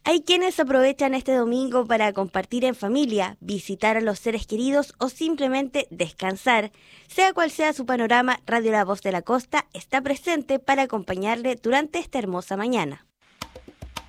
Hay quienes aprovechan este domingo para compartir en familia, visitar a los seres queridos o simplemente descansar. Sea cual sea su panorama, Radio La Voz de la Costa está presente para acompañarle durante esta hermosa mañana.